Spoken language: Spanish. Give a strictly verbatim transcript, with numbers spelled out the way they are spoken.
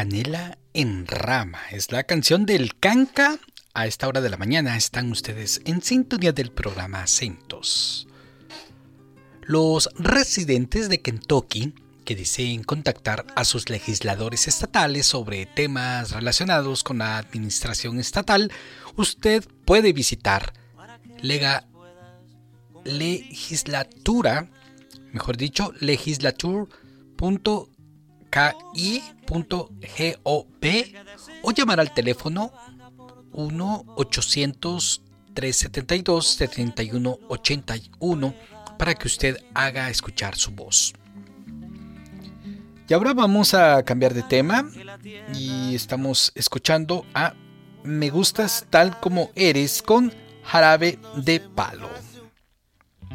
Canela en Rama. Es la canción del Canca. A esta hora de la mañana están ustedes en sintonía del programa Acentos. Los residentes de Kentucky que deseen contactar a sus legisladores estatales sobre temas relacionados con la administración estatal, usted puede visitar lega, legislatura, mejor dicho, legislature punto k i punto gov o llamar al teléfono uno ochocientos, trescientos setenta y dos, setenta y uno ochenta y uno para que usted haga escuchar su voz. Y ahora vamos a cambiar de tema y estamos escuchando a Me Gustas Tal Como Eres con Jarabe de Palo.